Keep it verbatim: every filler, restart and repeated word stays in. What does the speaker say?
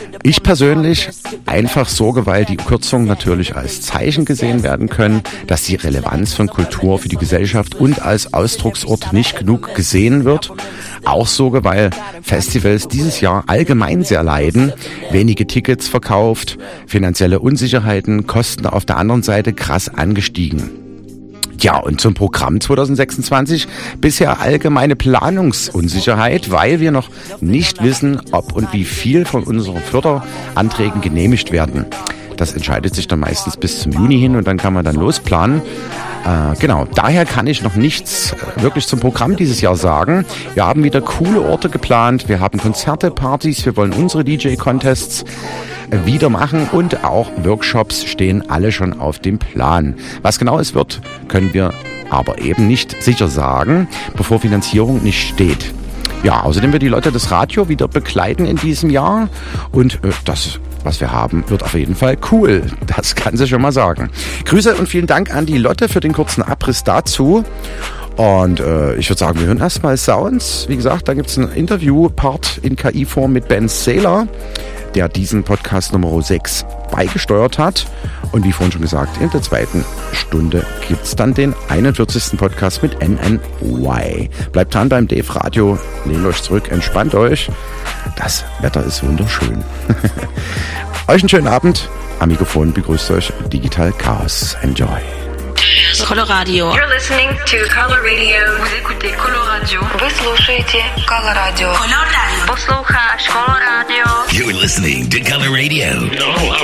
Ich persönlich einfach sorge, weil die Kürzungen natürlich als Zeichen gesehen werden können, dass die Relevanz von Kultur für die Gesellschaft und als Ausdrucksort nicht genug gesehen wird. Auch sorge, weil Festivals dieses Jahr allgemein sehr leiden, wenige Tickets verkauft, finanzielle Unsicherheiten, Kosten auf der anderen Seite krass angestiegen. Ja, und zum Programm zwanzig sechsundzwanzig bisher allgemeine Planungsunsicherheit, weil wir noch nicht wissen, ob und wie viel von unseren Förderanträgen genehmigt werden. Das entscheidet sich dann meistens bis zum Juni hin und dann kann man dann losplanen. Äh, genau, daher kann ich noch nichts wirklich zum Programm dieses Jahr sagen. Wir haben wieder coole Orte geplant, wir haben Konzerte, Partys, wir wollen unsere D J-Contests wieder machen und auch Workshops stehen alle schon auf dem Plan. Was genau es wird, können wir aber eben nicht sicher sagen, bevor Finanzierung nicht steht. Ja, außerdem wird die Leute das Radio wieder begleiten in diesem Jahr und äh, das, was wir haben, wird auf jeden Fall cool. Das kann sie schon mal sagen. Grüße und vielen Dank an die Lotte für den kurzen Abriss dazu. Und äh, ich würde sagen, wir hören erstmal Sounds. Wie gesagt, da gibt es einen Interview-Part in K I-Form mit Ben Saylor, der diesen Podcast Nummer sechs beigesteuert hat. Und wie vorhin schon gesagt, in der zweiten Stunde gibt's dann den einundvierzigsten Podcast mit N N Y. Bleibt dran beim Dave Radio, lehnt euch zurück, entspannt euch. Das Wetter ist wunderschön. Euch einen schönen Abend. Am Mikrofon begrüßt euch Digital Chaos. Enjoy. Coloradio. You're listening to Color Radio. Vous écoutez Coloradio. Вы слушаете Coloradio. Coloradio. Послухаешь Coloradio. You're listening to Color Radio.